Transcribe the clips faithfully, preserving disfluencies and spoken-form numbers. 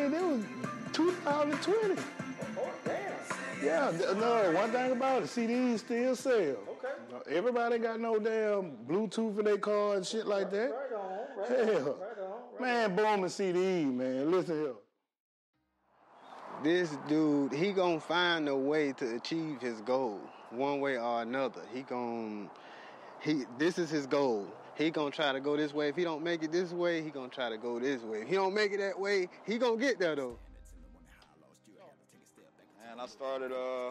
it was two thousand twenty. Oh, damn. Yeah, no, one thing about it, C Ds still sell. Okay. You know, everybody got no damn Bluetooth in their car and shit like that. Right on, right Hell. on, right on. Right man, booming C D, man. Listen here. This dude, he gonna find a way to achieve his goal, one way or another. He gon' he. This is his goal. He gonna try to go this way. If he don't make it this way, he gonna try to go this way. If he don't make it that way, he gonna get there though. And I started, uh,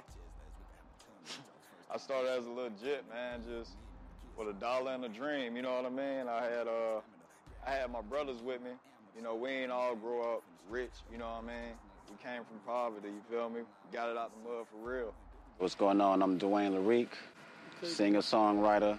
I started as a legit man, just with a dollar and a dream. You know what I mean? I had, uh, I had my brothers with me. You know, we ain't all grow up rich. You know what I mean? We came from poverty. You feel me? We got it out the mud for real. What's going on? I'm Dwayne LaRique, singer, songwriter.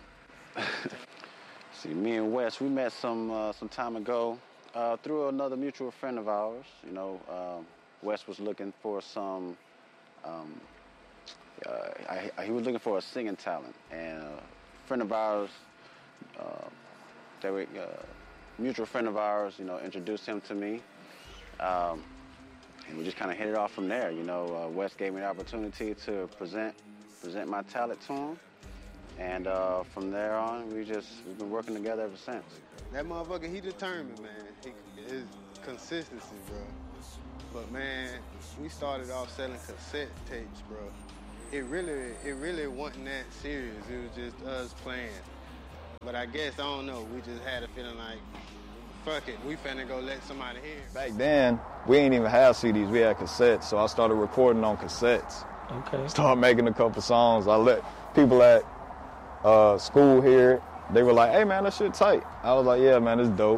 See, me and Wes, we met some uh, some time ago uh, through another mutual friend of ours. You know, um, Wes was looking for some. Um, uh, I, I, he was looking for a singing talent, and a friend of ours, uh, they were, uh, mutual friend of ours, you know, introduced him to me, um, and we just kind of hit it off from there. You know, uh, Wes gave me the opportunity to present present my talent to him, and uh, from there on, we just we've been working together ever since. That motherfucker, he determined, man. He, his consistency, bro. But man, we started off selling cassette tapes, bro. It really, it really wasn't that serious. It was just us playing. But I guess, I don't know, we just had a feeling like, fuck it, we finna go let somebody hear. Back then, we ain't even have C Ds, we had cassettes, so I started recording on cassettes. Okay. Started making a couple songs. I let people at uh, school hear it. They were like, hey man, that shit tight. I was like, yeah man, it's dope.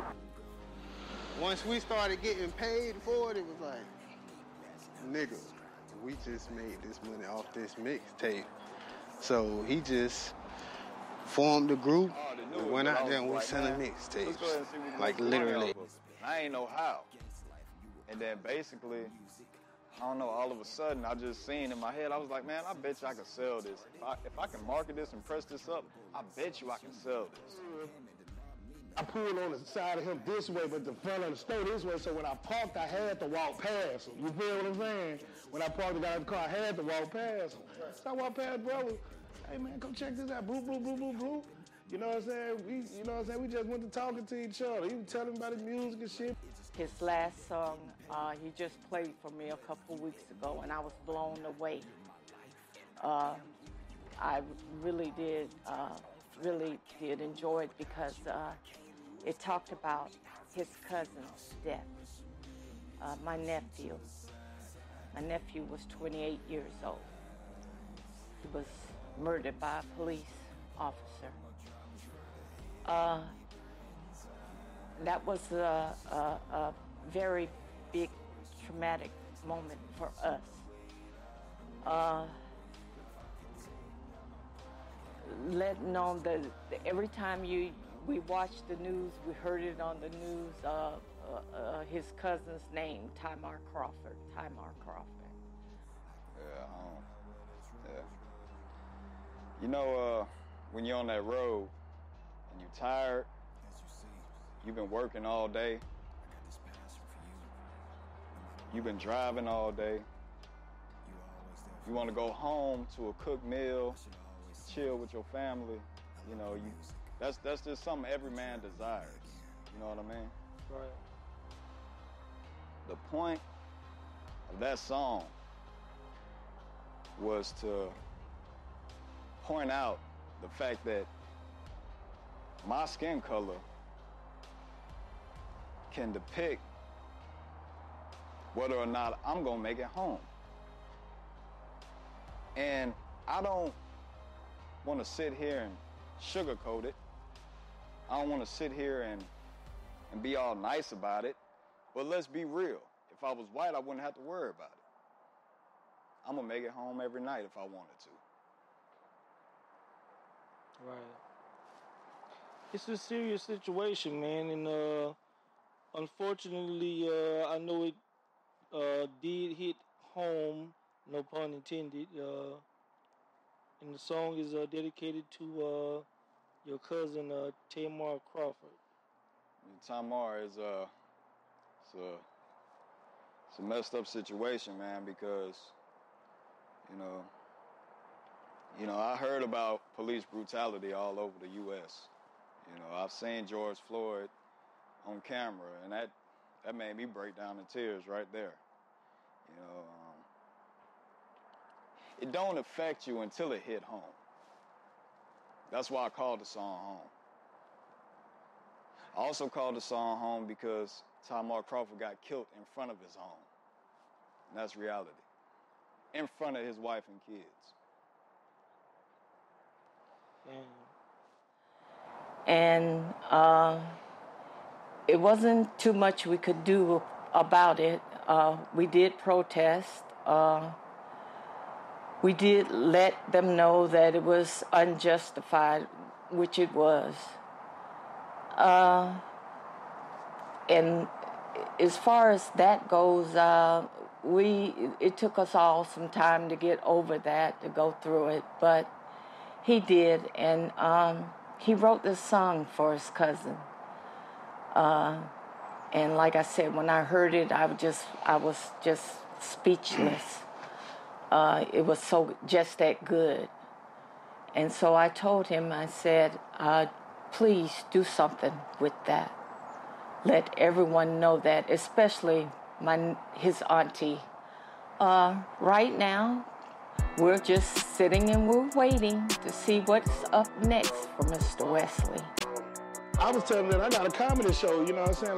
Once we started getting paid for it, it was like, nigga, we just made this money off this mixtape. So he just formed a group, oh, we went out there and we like, selling mixtapes. Like literally. I ain't know how. And then basically, I don't know, all of a sudden I just seen in my head, I was like, man, I bet you I can sell this. If I, if I can market this and press this up, I bet you I can sell this. I pulled on the side of him this way, but the front of the store this way, so when I parked, I had to walk past him. You feel what I'm saying? When I parked and got in the car, I had to walk past him. So I walked past brother, hey man, come check this out, blue, blue, blue, blue, blue. You know what I'm saying? We, you know what I'm saying? We just went to talking to each other. He was telling me about his music and shit. His last song, uh, he just played for me a couple weeks ago, and I was blown away. Uh, I really did, uh, really did enjoy it because uh, it talked about his cousin's death. Uh, my nephew, my nephew was twenty-eight years old. He was murdered by a police officer. Uh, that was a, a, a very big traumatic moment for us. Uh, letting on the, the every time you we watched the news, we heard it on the news. Uh, uh, uh, his cousin's name, Tamar Crawford. Tamar Crawford. Yeah, um, yeah. You know, uh, when you're on that road and you're tired, you've been working all day, you've been driving all day, you want to go home to a cooked meal, chill with your family, you know, you that's that's just something every man desires, you know what I mean? Right. The point of that song was to point out the fact that my skin color can depict whether or not I'm gonna make it home. And I don't want to sit here and sugarcoat it. I don't want to sit here and, and be all nice about it. But let's be real. If I was white, I wouldn't have to worry about it. I'm gonna make it home every night if I wanted to. Right. It's a serious situation, man, and uh, unfortunately, uh, I know it uh, did hit home, no pun intended, uh, and the song is uh, dedicated to uh, your cousin, uh, Tamar Crawford. And Tamar is uh, it's a, it's a messed up situation, man, because, you know, you know, I heard about police brutality all over the U S You know, I've seen George Floyd on camera, and that that made me break down in tears right there. You know, um, it don't affect you until it hit home. That's why I called the song Home. I also called the song Home because Tamar Crawford got killed in front of his home. And that's reality. In front of his wife and kids. Yeah. And uh, it wasn't too much we could do about it. Uh, we did protest. Uh, we did let them know that it was unjustified, which it was. Uh, and as far as that goes, uh, we it took us all some time to get over that, to go through it, but he did, and um, he wrote this song for his cousin. Uh, and like I said, when I heard it, I was just I was just speechless. Uh, it was so just that good. And so I told him, I said, uh, please do something with that. Let everyone know that, especially my his auntie. Uh, right now, we're just sitting and we're waiting to see what's up next for Mister Wesley. I was telling them I got a comedy show, you know what I'm saying?